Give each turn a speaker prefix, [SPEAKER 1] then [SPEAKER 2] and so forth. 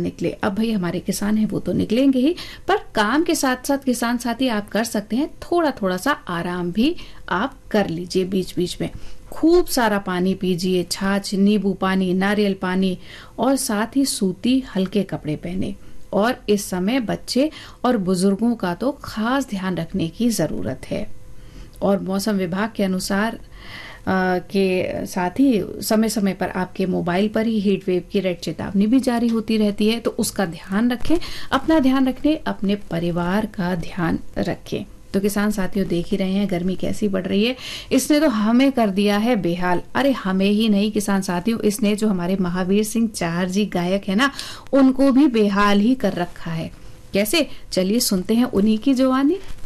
[SPEAKER 1] निकले। अब भाई हमारे किसान हैं वो तो निकलेंगे ही, पर काम के साथ साथ किसान साथी आप कर सकते हैं, थोड़ा थोड़ा सा आराम भी आप कर लीजिए बीच बीच में। खूब सारा पानी पीजिए, छाछ, नींबू पानी, नारियल पानी, और साथ ही सूती हल्के कपड़े पहने। और इस समय बच्चे और बुजुर्गों का तो खास ध्यान रखने की जरूरत है। और मौसम विभाग के अनुसार के साथ ही समय समय पर आपके मोबाइल पर ही हीट वेव की रेड चेतावनी भी जारी होती रहती है, तो उसका ध्यान रखें, अपना ध्यान रखें, अपने परिवार का ध्यान रखें। तो किसान साथियों देख ही रहे हैं गर्मी कैसी बढ़ रही है, इसने तो हमें कर दिया है बेहाल। अरे हमें ही नहीं किसान साथियों, इसने जो हमारे महावीर सिंह चाहर जी गायक है ना, उनको भी बेहाल ही कर रखा है। कैसे, चलिए सुनते हैं उन्हीं की जुबानी।